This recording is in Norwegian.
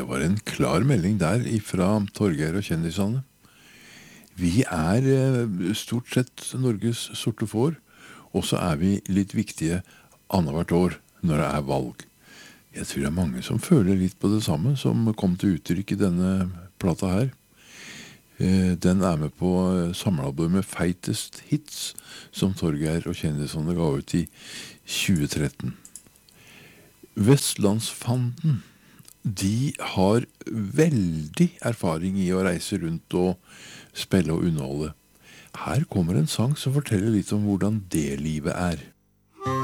var en klar melding der fra Torgeir og kjendisene. Vi stort sett Norges sorte får, og så vi litt viktige annethvert år når det valg. Jeg tror det mange som føler litt på det samme, som kom til uttrykk i denne plata her. Den med på samlealbumet Feitest Hits, som Torgeir og kjendisene ga ut i 2013. Vestlandsfanden, de har veldig erfaring i å reise rundt og spille og underholde. Her kommer en sang som forteller litt om hvordan det livet